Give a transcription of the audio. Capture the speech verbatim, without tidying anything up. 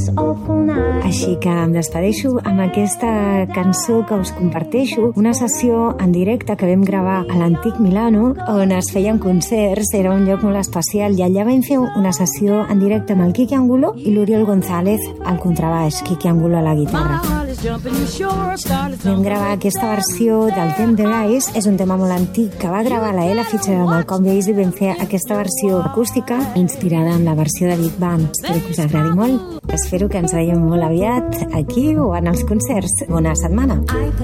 Així que em despedeixo amb aquesta cançó que us comparteixo, una sessió en directe que vam gravar a l'Antic Milano, on es feien concerts, era un lloc molt especial, i allà vam fer una sessió en directe amb el Quique Angulo i l'Oriol González al contrabaix, Quique Angulo a la guitarra. Vam gravar aquesta versió del Tender Eyes, és un tema molt antic que va gravar la Ella Fitzgerald amb el Count Basie, i vam fer aquesta versió acústica inspirada en la versió de Big Band. Espero que us agradi molt. Espero que ens veiem molt aviat aquí o en els concerts. Bona setmana!